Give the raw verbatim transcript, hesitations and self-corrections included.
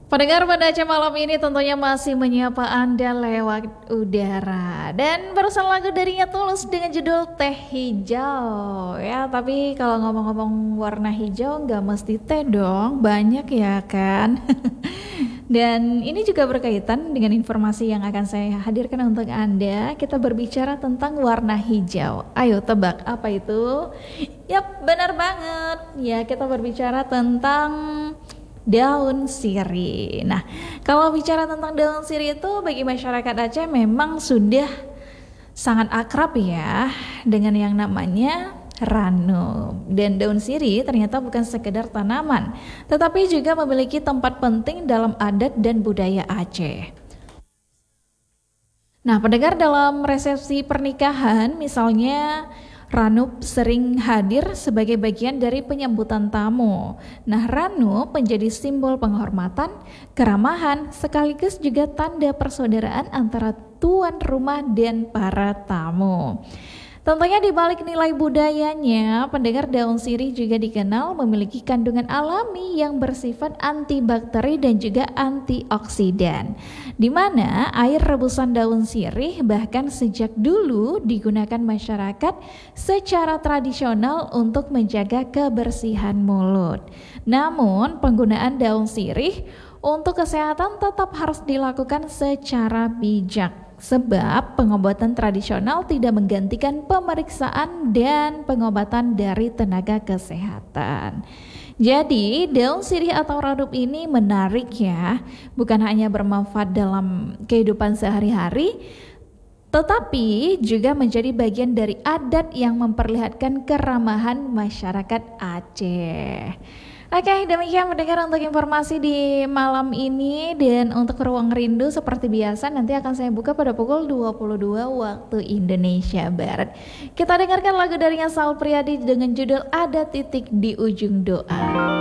Pendengar pada Aceh malam ini tentunya masih menyapa Anda lewat udara. Dan barusan lagu darinya Tulus dengan judul Teh Hijau. Ya, tapi kalau ngomong-ngomong warna hijau nggak mesti teh dong, banyak ya kan. Dan ini juga berkaitan dengan informasi yang akan saya hadirkan untuk Anda. Kita berbicara tentang warna hijau. Ayo tebak apa itu? Yap, benar banget. Ya, kita berbicara tentang daun sirih. Nah, kalau bicara tentang daun sirih itu bagi masyarakat Aceh memang sudah sangat akrab ya dengan yang namanya ranum. Dan daun sirih ternyata bukan sekedar tanaman, tetapi juga memiliki tempat penting dalam adat dan budaya Aceh. Nah, pendengar, dalam resepsi pernikahan misalnya Ranup sering hadir sebagai bagian dari penyambutan tamu. Nah, Ranup menjadi simbol penghormatan, keramahan, sekaligus juga tanda persaudaraan antara tuan rumah dan para tamu. Tentunya di balik nilai budayanya, pendengar, daun sirih juga dikenal memiliki kandungan alami yang bersifat antibakteri dan juga antioksidan. Di mana air rebusan daun sirih bahkan sejak dulu digunakan masyarakat secara tradisional untuk menjaga kebersihan mulut. Namun, penggunaan daun sirih untuk kesehatan tetap harus dilakukan secara bijak. Sebab pengobatan tradisional tidak menggantikan pemeriksaan dan pengobatan dari tenaga kesehatan. Jadi daun sirih atau ranup ini menarik ya, bukan hanya bermanfaat dalam kehidupan sehari-hari, tetapi juga menjadi bagian dari adat yang memperlihatkan keramahan masyarakat Aceh. Oke, demikian mendengar untuk informasi di malam ini. Dan untuk Ruang Rindu seperti biasa nanti akan saya buka pada pukul dua puluh dua waktu Indonesia Barat. Kita dengarkan lagu darinya Sal Priadi dengan judul Ada Titik di Ujung Doa.